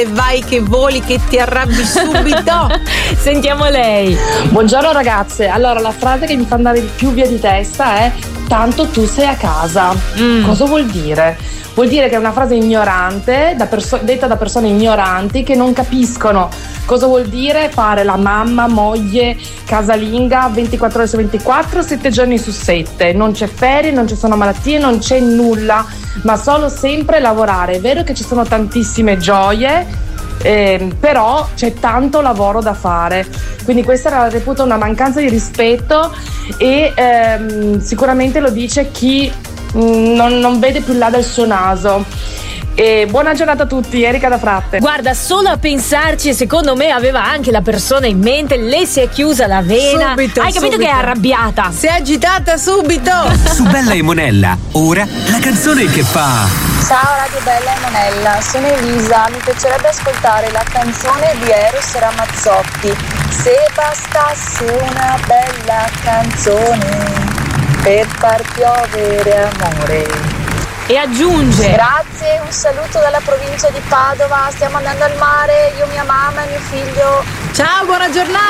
E vai che voli, che ti arrabbi subito. Sentiamo lei. Buongiorno ragazze, allora la frase che mi fa andare più via di testa è: tanto tu sei a casa. Cosa vuol dire? Vuol dire che è una frase ignorante, detta da persone ignoranti che non capiscono cosa vuol dire fare la mamma, moglie, casalinga 24 ore su 24, 7 giorni su 7. Non c'è ferie, non ci sono malattie, non c'è nulla, ma solo sempre lavorare. È vero che ci sono tantissime gioie, però c'è tanto lavoro da fare, quindi questa la reputo una mancanza di rispetto e sicuramente lo dice chi non vede più là del suo naso. E buona giornata a tutti, Erika da Fratte. Guarda, solo a pensarci, secondo me aveva anche la persona in mente, le si è chiusa la vena. Subito, Hai capito subito. che è arrabbiata? Si è agitata subito. Su Bella e Monella, ora la canzone che fa. Ciao Radio Bella e Monella, sono Elisa, mi piacerebbe ascoltare la canzone di Eros Ramazzotti, Se bastasse una bella canzone per far piovere amore. E aggiunge: Grazie, un saluto dalla provincia di Padova, stiamo andando al mare, io, mia mamma e mio figlio. Ciao, buona giornata.